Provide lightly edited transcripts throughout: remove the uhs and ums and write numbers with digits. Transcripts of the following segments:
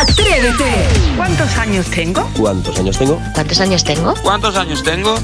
Atrévete. ¿Cuántos años tengo? ¿Cuántos años tengo? ¿Cuántos años tengo? ¿Cuántos años tengo?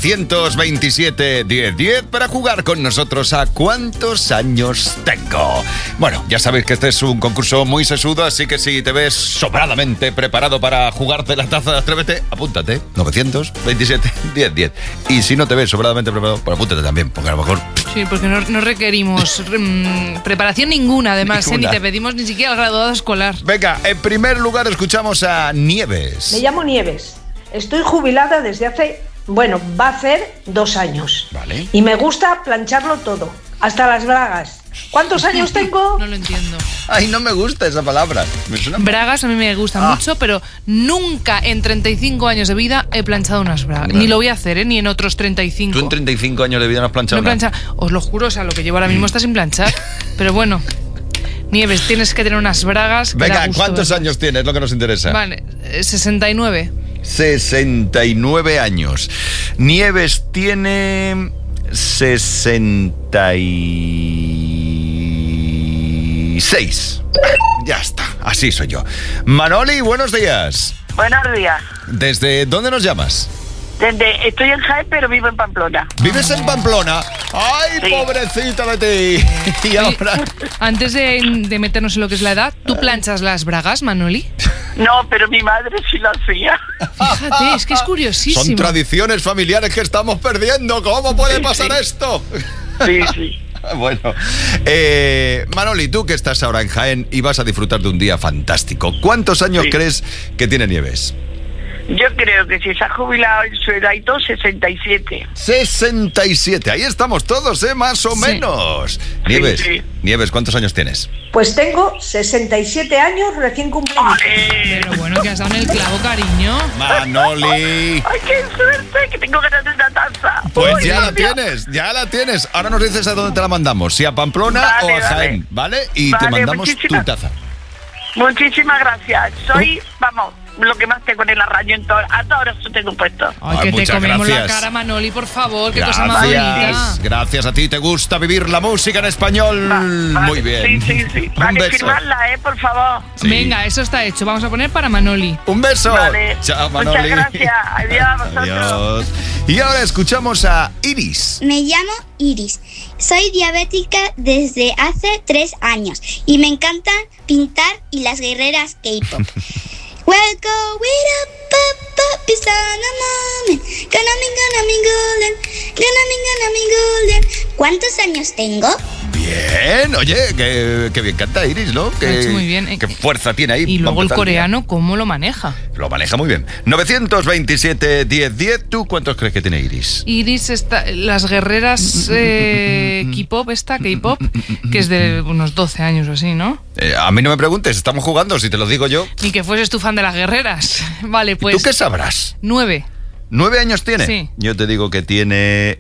927-1010 para jugar con nosotros a ¿cuántos años tengo? Bueno, ya sabéis que este es un concurso muy sesudo, así que si te ves sobradamente preparado para jugarte la taza de Atrévete, apúntate. 927-1010. Y si no te ves sobradamente preparado, pues apúntate también, porque a lo mejor... Sí, porque no requerimos preparación ninguna, además, Ninguna. ni te pedimos ni siquiera el graduado escolar. Venga, en primer lugar escuchamos a Nieves. Me llamo Nieves. Estoy jubilada desde hace, va a hacer 2 años. Vale. Y me gusta plancharlo todo, hasta las bragas. ¿Cuántos años tengo? No lo entiendo. Ay, no me gusta esa palabra. Me suena... Bragas a mí me gustan mucho, pero nunca en 35 años de vida he planchado unas bragas. Bueno. Ni lo voy a hacer, ni en otros 35. Tú en 35 años de vida no has planchado No he nada. planchado. Os lo juro, o sea, lo que llevo ahora mismo está sin planchar. Pero bueno, Nieves, tienes que tener unas bragas que da Venga, gusto ¿cuántos verlas. años tienes? Lo que nos interesa. Vale, 69. 69 años. Nieves tiene 66. Ya está, así soy yo. Manoli, buenos días. Buenos días. ¿Desde dónde nos llamas? Estoy en Jaén, pero vivo en Pamplona. ¿Vives en Pamplona? ¡Ay, Sí. pobrecita de ti! Y ahora... Antes de meternos en lo que es la edad, ¿tú planchas las bragas, Manoli? No, pero mi madre sí lo hacía. Fíjate, es que es curiosísimo. Son tradiciones familiares que estamos perdiendo. ¿Cómo puede pasar esto? Sí, sí. Bueno, Manoli, tú que estás ahora en Jaén y vas a disfrutar de un día fantástico, ¿cuántos años Sí. crees que tiene Nieves? Yo creo que si se ha jubilado en su edad y todo, 67. 67, ahí estamos todos, más o Sí. menos. Nieves, sí. Nieves, ¿cuántos años tienes? Pues tengo 67 años recién cumplidos. Pero bueno, que has dado en el clavo, cariño. Manoli. ¡Ay, qué suerte! Que tengo ganas de una taza. Pues Uy, ya la Dios. tienes, ya la tienes. Ahora nos dices a dónde te la mandamos, si a Pamplona Vale, o a vale. Jaén, ¿vale? Y te Vale, mandamos tu muchísimas- taza. Muchísimas gracias. Soy, lo que más tengo en el arrayo en todo. A todas horas tengo puesto. Ay, Ay, que te muchas comemos gracias. la cara, Manoli, por favor, qué cosa más bonita. Gracias, gracias a ti. ¿Te gusta vivir la música en español? Vale, Muy bien. Sí. Un Vale, beso. firmarla, por favor. Sí. Venga, eso está hecho. Vamos a poner para Manoli. Un beso. Vale. Chao, Muchas Manoli. gracias. Adiós a vosotros. Adiós. Y ahora escuchamos a Iris. Me llamo Iris. Soy diabética desde hace 3 años y me encanta pintar y las guerreras K-pop. We're going up, it's on a moment. Gonna be golden. ¿Cuántos años tengo? Bien, oye, que bien canta Iris, ¿no? Lo ha hecho muy bien. Qué fuerza tiene ahí. Y luego el para empezar coreano, ¿cómo lo maneja? día. Lo maneja muy bien. 927-1010. ¿Tú cuántos crees que tiene Iris? Iris, las guerreras K-pop, K-pop, que es de unos 12 años o así, ¿no? A mí no me preguntes, estamos jugando, si te lo digo yo. Ni que fueses tú fan de las guerreras. Vale, pues... ¿Tú qué sabrás? 9. ¿9 años tiene? Sí. Yo te digo que tiene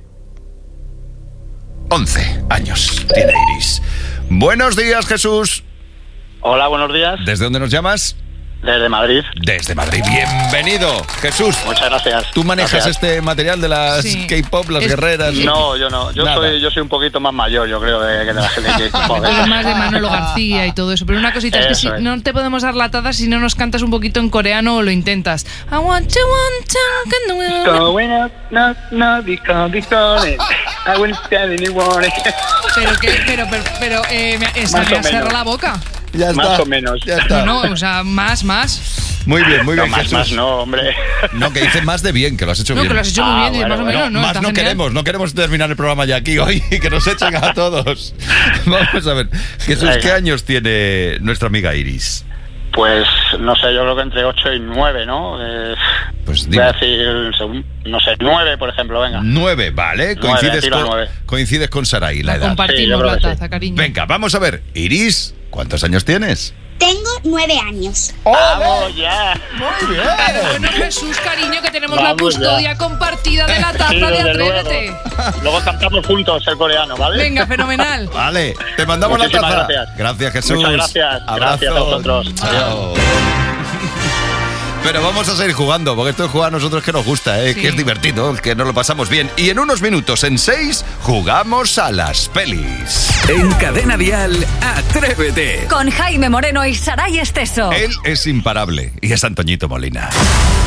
11 años. Tiene Iris. Buenos días, Jesús. Hola, buenos días. ¿Desde dónde nos llamas? Desde Madrid. Desde Madrid. Bienvenido, Jesús. Muchas gracias. ¿Tú manejas Gracias. este material de las Sí. K-pop, las guerreras? No, yo no. Yo Nada. soy un poquito más mayor, yo creo, que de la gente que... Tú eres más de Manolo García y todo eso. Pero una cosita, es que Eso si es. no te podemos dar la taza si no nos cantas un poquito en coreano o lo intentas. I want you, Going up, no, because I will tell anyone. Pero, se Más me o ha cerrado menos. la boca. Ya está. Más o menos. Ya está. No, o sea, más. Muy bien, No, Jesús. más no, hombre. No, que dice más de bien, que lo has hecho No, bien. que lo has hecho muy bien, dices, más o menos, ¿no? Más Está no genial. queremos terminar el programa ya aquí hoy y que nos echen a todos. Vamos a ver, Jesús, Venga. ¿qué años tiene nuestra amiga Iris? Pues, no sé, yo creo que entre 8 y 9, ¿no? Pues Voy a dime. decir, no sé, 9, por ejemplo, venga. 9, ¿vale? tiro 9. Coincides con Sarai, la edad. Sí, Compartimos yo creo la que sí. taza, cariño. Venga, vamos a ver. Iris, ¿cuántos años tienes? Tengo 9 años. ¡Vamos ya! Muy bien. Bueno, Jesús, cariño, que tenemos la Vamos custodia ya. compartida de la taza Sí, de desde Atrévete. luego. Luego cantamos juntos el coreano, ¿vale? Venga, fenomenal. Vale, te mandamos la Muchísimas taza. gracias. Gracias, Jesús. Muchas gracias. Abrazos. Gracias a vosotros. Chao. Pero vamos a seguir jugando, porque esto es jugar a nosotros que nos gusta, Sí. que es divertido, que nos lo pasamos bien. Y en unos minutos, en 6, jugamos a las pelis. En Cadena Dial, Atrévete. Con Jaime Moreno y Saray Esteso. Él es imparable y es Antoñito Molina.